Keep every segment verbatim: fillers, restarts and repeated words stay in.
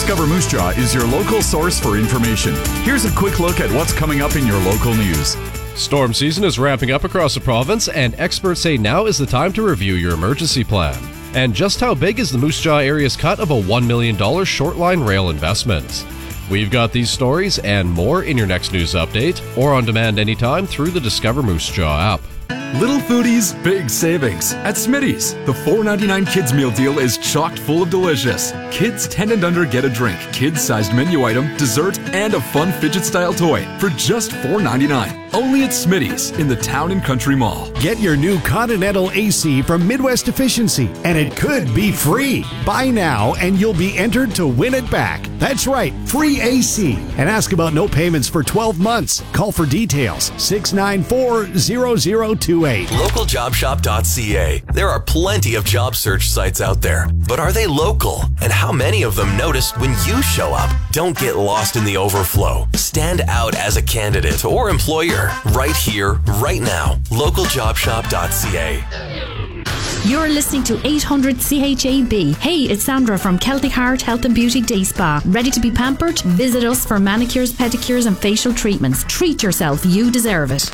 Discover Moose Jaw is your local source for information. Here's a quick look at what's coming up in your local news. Storm season is ramping up across the province, and experts say now is the time to review your emergency plan. And just how big is the Moose Jaw area's cut of a one million dollars short-line rail investment? We've got these stories and more in your next news update, or on demand anytime through the Discover Moose Jaw app. Little foodies, big savings. At Smitty's, the four ninety-nine kids meal deal is chocked full of delicious. Kids ten and under get a drink, kids-sized menu item, dessert, and a fun fidget-style toy for just four ninety-nine. Only at Smitty's in the Town and Country Mall. Get your new Continental A C from Midwest Efficiency, and it could be free. Buy now, and you'll be entered to win it back. That's right, free A C. And ask about no payments for twelve months. Call for details, six nine four, zero zero two eight. local job shop dot c a. There are plenty of job search sites out there, but are they local? And how many of them notice when you show up? Don't get lost in the overflow. Stand out as a candidate or employer right here, right now. local job shop dot c a. You're listening to eight hundred C H A B. Hey, it's Sandra from Celtic Heart Health and Beauty Day Spa. Ready to be pampered? Visit us for manicures, pedicures and facial treatments. Treat yourself. You deserve it.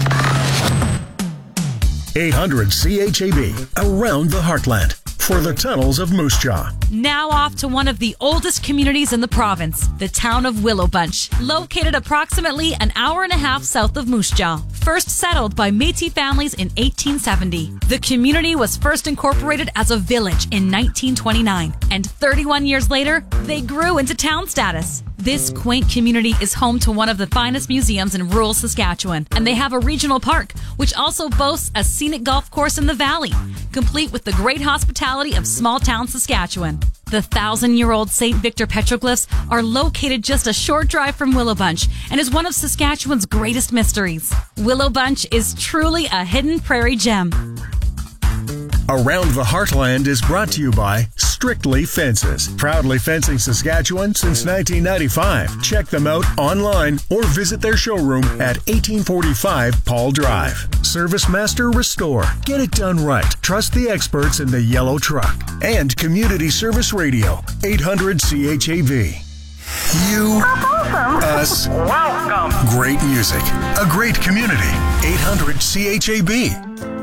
eight hundred C H A B, around the heartland, for the tunnels of Moose Jaw. Now off to one of the oldest communities in the province, the town of Willow Bunch, located approximately an hour and a half south of Moose Jaw. First settled by Métis families in eighteen seventy. The community was first incorporated as a village in nineteen twenty-nine, and thirty-one years later, they grew into town status. This quaint community is home to one of the finest museums in rural Saskatchewan, and they have a regional park, which also boasts a scenic golf course in the valley, complete with the great hospitality of small-town Saskatchewan. The thousand-year-old Saint Victor petroglyphs are located just a short drive from Willow Bunch and is one of Saskatchewan's greatest mysteries. Willow Bunch is truly a hidden prairie gem. Around the Heartland is brought to you by Strictly Fences. Proudly fencing Saskatchewan since nineteen ninety-five. Check them out online or visit their showroom at eighteen forty-five Paul Drive. Service Master Restore. Get it done right. Trust the experts in the yellow truck. And Community Service Radio, eight hundred C H A B. You, us, welcome. Great music, a great community, eight hundred C H A B.